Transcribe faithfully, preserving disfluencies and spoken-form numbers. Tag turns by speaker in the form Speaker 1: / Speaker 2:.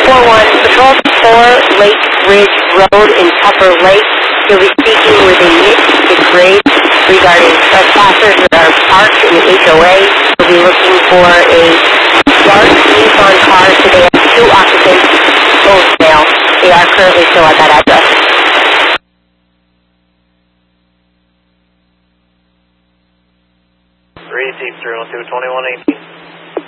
Speaker 1: four one, Patrol four, Lake Ridge Road in Tupper Lake. You'll be speaking with a Nick DeGrace regarding trespassers that are parked in the H O A. You'll be looking for a dark Nissan car. So they have two occupants, both male. They are currently still at that address.
Speaker 2: three, two, twenty-one eighteen.